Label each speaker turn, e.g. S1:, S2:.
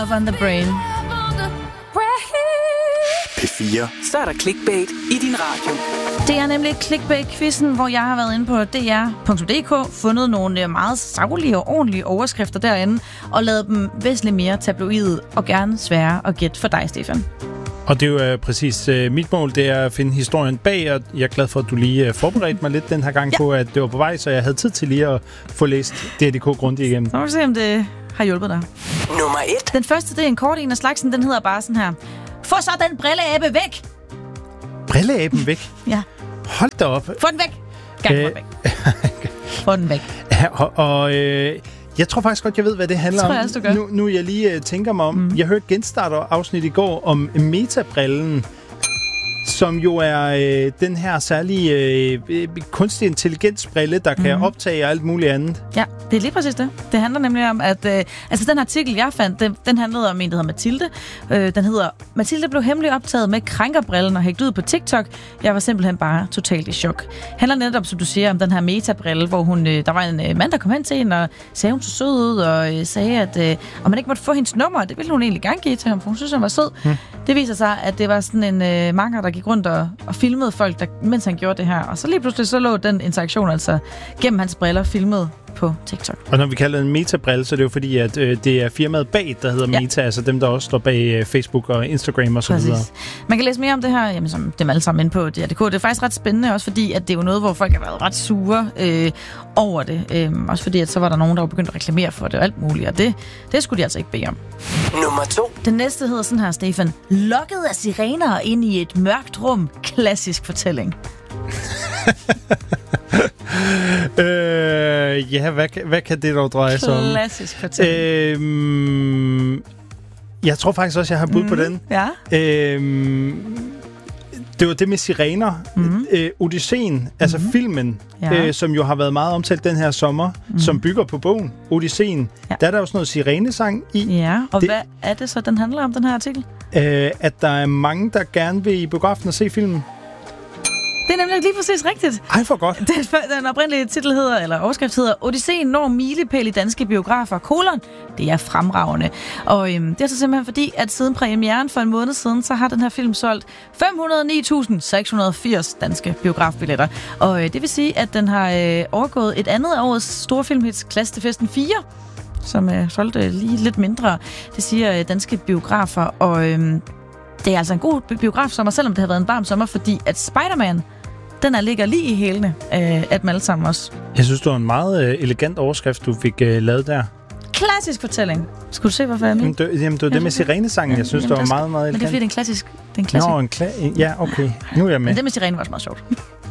S1: Love on the Brain.
S2: P4.
S3: Så er der clickbait i din radio.
S1: Det er nemlig clickbait-quizzen, hvor jeg har været inde på dr.dk, fundet nogle meget saglige og ordentlige overskrifter derinde, og lavet dem væsentligt mere tabloide og gerne svære at gætte for dig, Stefan.
S4: Og det er jo præcis mit mål, det er at finde historien bag, og jeg er glad for, at du lige forberedte mig lidt den her gang på, at det var på vej, så jeg havde tid til lige at få læst DRDK grundigt igennem.
S1: Så må vi se, om det har hjulpet dig.
S3: Nummer 1.
S1: Den første, det er en kort en af slagsen, den hedder bare sådan her. Få så den brilleabe væk!
S4: Brilleaben væk?
S1: Ja.
S4: Hold da op.
S1: Få den væk! Få den væk. Få den væk.
S4: Og jeg tror faktisk godt, jeg ved, hvad det handler om.
S1: Også, du gør.
S4: Nu jeg lige tænker mig om. Jeg hørte Genstarter-afsnit i går om Meta-brillen, som jo er den her særlige kunstig intelligensbrille, der kan optage alt muligt andet.
S1: Ja, det er lige præcis det. Det handler nemlig om, at den artikel, jeg fandt, den handlede om en, der hedder Mathilde. Den hedder, Mathilde blev hemmeligt optaget med krænkerbrillen og hægtet ud på TikTok. Jeg var simpelthen bare totalt i chok. Handler netop, som du siger, om den her Meta-brille, hvor der var en mand, der kom hen til hende og sagde, hun så sød ud, og sagde, at om man ikke måtte få hendes nummer. Det ville hun egentlig gerne give til ham, for hun synes, han var sød. Det viser sig, at det var sådan en makker, der gik rundt og filmede folk, mens han gjorde det her. Og så lige pludselig så lå den interaktion altså gennem hans briller filmet på TikTok.
S4: Og når vi kalder den Meta-brille, så er det jo fordi, at det er firmaet bag, der hedder Meta, altså dem, der også står bag Facebook og Instagram og så videre.
S1: Man kan læse mere om det her, jamen, som dem alle sammen inde på DRDK. Det er faktisk ret spændende, også fordi, at det er jo noget, hvor folk har været ret sure over det. Også fordi, at så var der nogen, der var begyndt at reklamere for det og alt muligt, og det skulle de altså ikke bede om.
S3: Nummer 2.
S1: Den næste hedder sådan her, Stefan. Lokket af sirener ind i et mørkt rum. Klassisk fortælling.
S4: Hvad kan det dog dreje sig om?
S1: Klassisk fortælling.
S4: Jeg tror faktisk også, jeg har bud på den.
S1: Ja.
S4: Det var det med sirener. Odysseen, altså filmen, som jo har været meget omtalt den her sommer, som bygger på bogen Odysseen. Ja. Der er der også noget sirenesang i.
S1: Ja, og hvad er det så, den handler om, den her artikel?
S4: At der er mange, der gerne vil i biografen og se filmen.
S1: Det er nemlig lige præcis rigtigt.
S4: Ej, for godt.
S1: Den oprindelige titel hedder, eller overskrift hedder, Odysseen når milepæl i danske biografer, : Det er fremragende. Og det er så simpelthen fordi, at siden premieren for en måned siden, så har den her film solgt 509.680 danske biografbilletter. Og det vil sige, at den har overgået et andet af årets store filmhits, Klasse til festen 4, som solgte lige lidt mindre. Det siger danske biografer, og det er altså en god biografsommer, selvom det har været en varm sommer, fordi at Spider-Man, den ligger lige i hælene af dem alle sammen også. Jeg synes, det var en meget elegant overskrift, du fik lavet der. Klassisk fortælling. Skulle du se, hvorfor jeg mener? Jamen, det var det med sirenesangen, jeg synes, det var meget, meget elegant. Men det er fordi, det er en klassisk. Ja, okay. Nu er jeg med. Men det med sirene var også meget sjovt.